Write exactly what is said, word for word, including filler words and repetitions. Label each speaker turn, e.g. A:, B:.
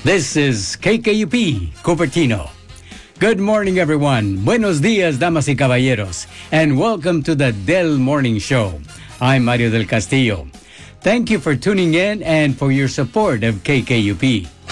A: This is K K U P, Cupertino. Good morning, everyone. Buenos dias, damas y caballeros, and welcome to the Del Morning Show. I'm Mario del Castillo. Thank you for tuning in and for your support of K K U P.